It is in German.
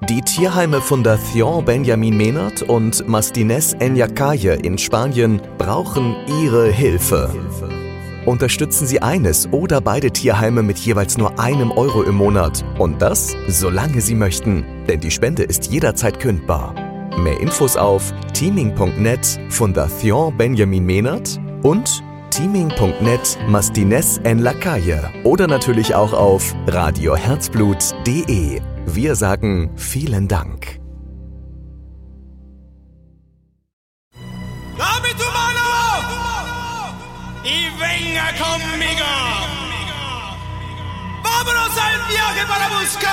Die Tierheime Fundación Benjamin Menard und Mastines en la Calle in Spanien brauchen Ihre Hilfe. Unterstützen Sie eines oder beide Tierheime mit jeweils nur €1 im Monat. Und das, solange Sie möchten. Denn die Spende ist jederzeit kündbar. Mehr Infos auf teaming.net Fundación Benjamin Menard und teaming.net Mastines en la Calle. Oder natürlich auch auf radioherzblut.de. Wir sagen vielen Dank. ¡Dame tu mano! ¡Y venga conmigo! ¡Vámonos al viaje para buscar